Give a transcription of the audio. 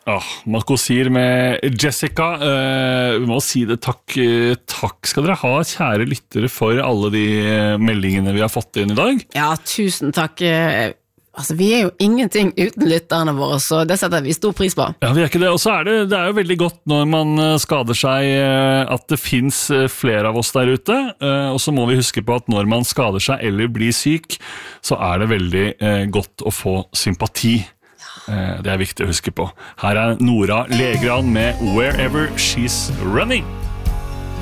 Marco Sir med Jessica. Vi må si det, takk skal dere ha, kjære lyttere, for alle de meldingene vi har fått inn i dag. Ja, tusen takk. Altså, vi jo ingenting uten lytterne våre, så det setter vi stor pris på. Ja, vi ikke det. Og så det jo veldig godt når man skader seg at det finnes flere av oss der ute, og så må vi huske på at når man skader seg eller blir syk, så det veldig godt å få sympati. Det viktig å huske på. Her Nora Legran med Wherever She's Running.